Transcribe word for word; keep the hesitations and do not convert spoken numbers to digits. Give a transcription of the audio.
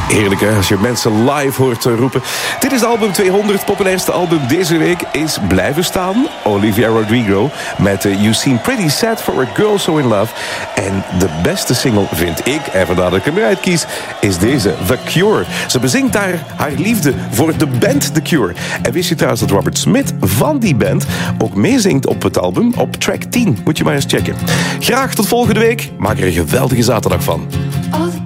Heerlijk hè, als je mensen live hoort roepen. Dit is album tweehonderd, populairste album deze week is blijven staan. Olivia Rodrigo met uh, You Seem Pretty Sad for a Girl So In Love. En de beste single vind ik, en vandaar dat ik hem eruit kies, is deze, The Cure. Ze bezingt daar haar liefde voor de band The Cure. En wist je trouwens dat Robert Smith van die band ook meezingt op het album op track tien? Moet je maar eens checken. Graag tot volgende week. Maak er een geweldige zaterdag van.